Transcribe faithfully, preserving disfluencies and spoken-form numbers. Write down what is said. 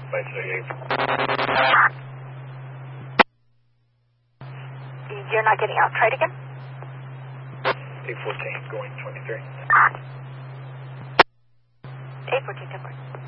by thirty-eight. You're not getting out. Try it again. eight fourteen, going twenty-three. eight fourteen, ten four.